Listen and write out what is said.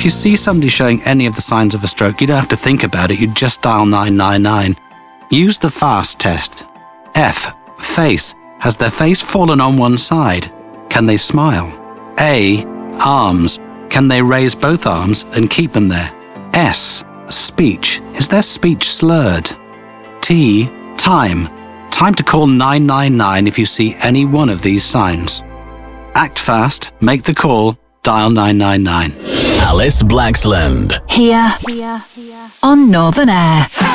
if you see somebody showing any of the signs of a stroke, you don't have to think about it, you just dial 999. Use the FAST test. F. Face. Has their face fallen on one side? Can they smile? A. Arms. Can they raise both arms and keep them there? S. Speech. Is their speech slurred? T. Time. Time to call 999 if you see any one of these signs. Act fast, make the call, dial 999. Alice Blaxland. Here on Northern Air.